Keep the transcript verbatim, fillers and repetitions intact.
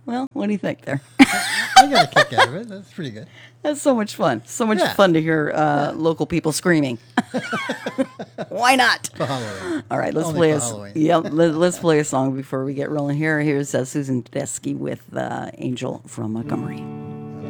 Well, what do you think there? I got a kick out of it. That's pretty good. That's so much fun. So much Yeah. fun to hear uh, local people screaming. Why not? For Halloween. All right, let's Only play for a Halloween. yeah. Let, let's play a song before we get rolling here. Here's uh, Susan Tedeschi with uh, "Angel from Montgomery."